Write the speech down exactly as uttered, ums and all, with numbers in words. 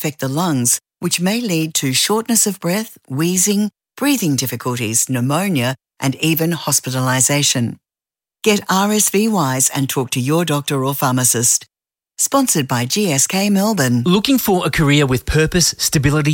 affect the lungs, which may lead to shortness of breath, wheezing, breathing difficulties, pneumonia, and even hospitalisation. Get R S V wise and talk to your doctor or pharmacist. Sponsored by G S K Melbourne. Looking for a career with purpose, stability